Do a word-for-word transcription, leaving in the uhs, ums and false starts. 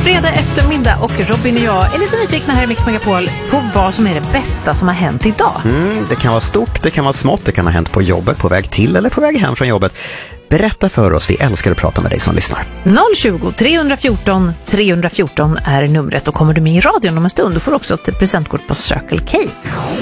fredag eftermiddag och Robin och jag är lite nyfikna här i Mix Megapol på vad som är det bästa som har hänt idag. Mm, det kan vara stort, det kan vara smått, det kan ha hänt på jobbet, på väg till eller på väg hem från jobbet. Berätta för oss, vi älskar att prata med dig som lyssnar. noll tjugo, tre fjorton, tre fjorton är numret och kommer du med i radion om en stund. Du får också ett presentkort på Circle K.